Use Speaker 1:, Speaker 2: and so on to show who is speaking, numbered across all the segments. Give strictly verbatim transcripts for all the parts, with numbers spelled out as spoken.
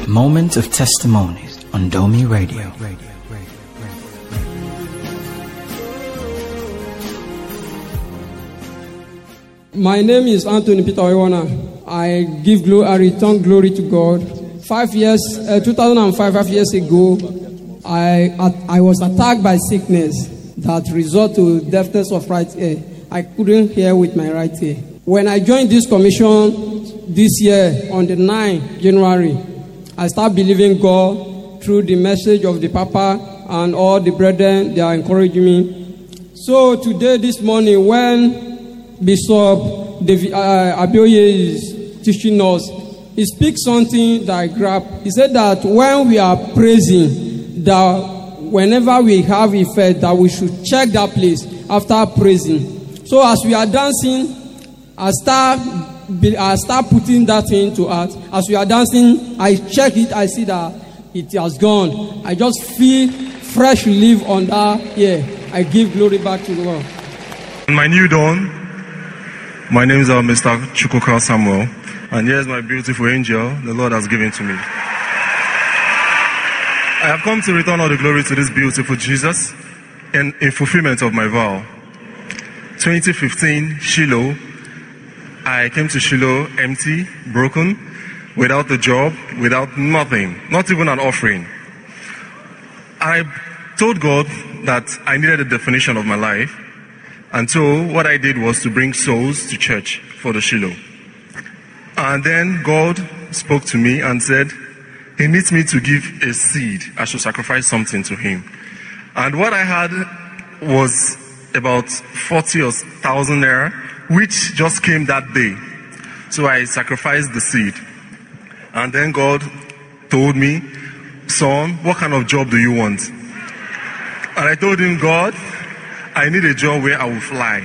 Speaker 1: Moment of Testimonies on Domi Radio.
Speaker 2: My name is Anthony Peter Oiwana. I give glory, I return glory to God. Five years, uh, two thousand five, five years ago, I I was attacked by sickness that resulted to deafness of right ear. I couldn't hear with my right ear. When I joined this commission this year on the ninth of January, I started believing God through the message of the Papa and all the brethren. They are encouraging me. So today, this morning, when Bishop David uh, Abioye is teaching us, he speaks something that I grab. He said that when we are praising, that whenever we have effect, that we should check that place after praising. So as we are dancing, I start, I start putting that thing to heart. As we are dancing, I check it, I see that it has gone. I just feel fresh relief on that ear. I give glory back to God.
Speaker 3: My new dawn. My name is uh, Mister Chukwuka Samuel, and here's my beautiful angel the Lord has given to me. I have come to return all the glory to this beautiful Jesus in, in fulfillment of my vow. twenty fifteen, Shiloh. I came to Shiloh empty, broken, without a job, without nothing, not even an offering. I told God that I needed a definition of my life. And so what I did was to bring souls to church for the Shiloh. And then God spoke to me and said, he needs me to give a seed. I should sacrifice something to him. And what I had was about forty thousand naira, which just came that day. So I sacrificed the seed. And then God told me, son, what kind of job do you want? And I told him, God, I need a job where I will fly.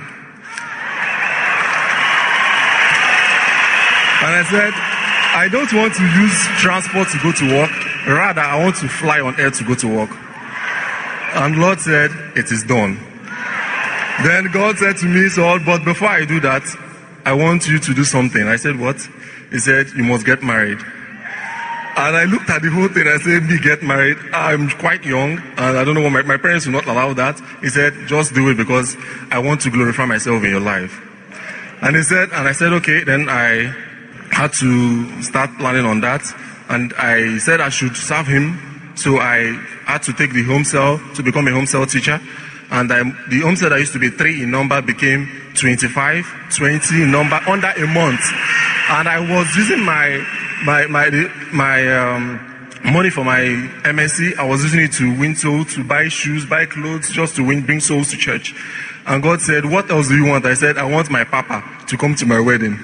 Speaker 3: And I said, I don't want to use transport to go to work. Rather, I want to fly on air to go to work. And Lord said, it is done. Then God said to me, Saul, but before I do that, I want you to do something. I said, what? He said, you must get married. And I looked at the whole thing. I said, me get married. I'm quite young, and I don't know what my, my parents will not allow that. He said, just do it because I want to glorify myself in your life. And he said, and I said, okay. Then I had to start planning on that. And I said I should serve him. So I had to take the home cell to become a home cell teacher. And I, the home cell that used to be three in number became twenty-five, twenty in number under a month. And I was using my My my my um, money for my M S C. I was using it to win souls, to buy shoes, buy clothes, just to win, bring souls to church. And God said, "What else do you want?" I said, "I want my papa to come to my wedding."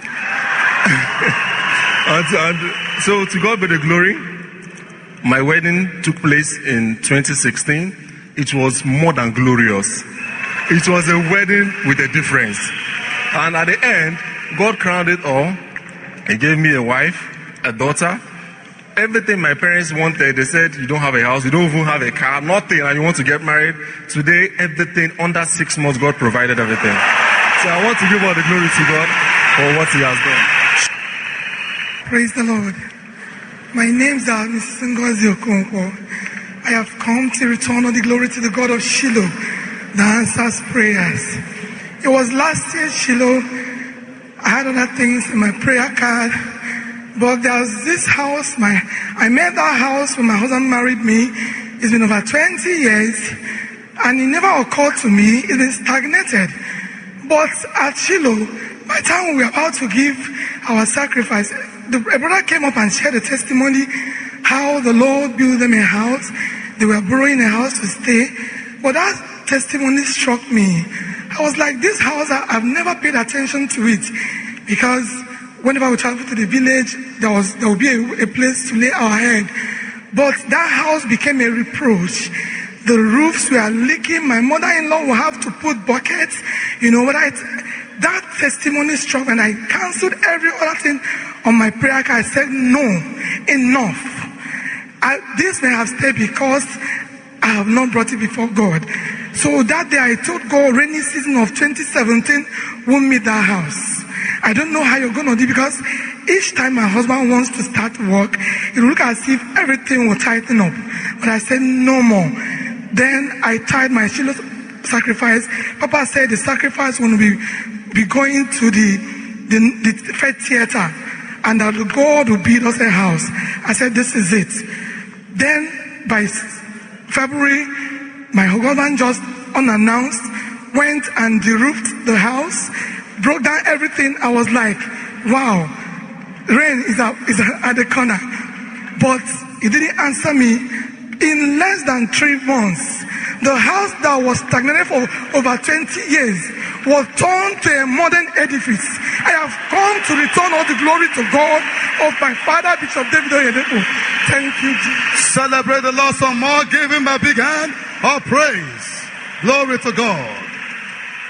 Speaker 3: and, and so, to God be the glory. My wedding took place in twenty sixteen. It was more than glorious. It was a wedding with a difference. And at the end, God crowned it all. He gave me a wife, a daughter, everything my parents wanted. They said, you don't have a house, you don't even have a car, nothing, and you want to get married. Today, everything, under six months, God provided everything. So I want to give all the glory to God for what he has done.
Speaker 4: Praise the Lord. My name is Missus Ngozi Okonkwo. I have come to return all the glory to the God of Shiloh that answers prayers. It was last year, Shiloh. I had other things in my prayer card, but there's this house, my, I met that house when my husband married me. It's been over twenty years, and it never occurred to me, it's been stagnated. But at Shiloh, by the time we were about to give our sacrifice, the, a brother came up and shared a testimony, how the Lord built them a house. They were borrowing a house to stay, but that testimony struck me. I was like, this house, I've never paid attention to it, because whenever we travel to the village, there was there would be a, a place to lay our head. But that house became a reproach. The roofs were leaking. My mother-in-law would have to put buckets. You know what? I, that testimony struck, and I canceled every other thing on my prayer card. I said, no, enough. I, this may have stayed because I have not brought it before God. So that day I told God, rainy season of twenty seventeen won't meet that house. I don't know how you're going to do, because each time my husband wants to start work, it will look as if everything will tighten up. But I said, no more. Then I tied my Shiloh sacrifice. Papa said the sacrifice will be, be going to the, the, the faith theater, and that God will build us a house. I said, this is it. Then by February, my husband just unannounced went and de-roofed the house, broke down everything. I was like, wow, rain is, up, is at the corner. But he didn't answer me. In less than three months, the house that was stagnated for over twenty years was turned to a modern edifice. I have come to return all the glory to God of my father, Bishop David Oyedepo. Thank you, Jesus.
Speaker 5: Celebrate the Lord some more. Give him a big hand of praise. Glory to God.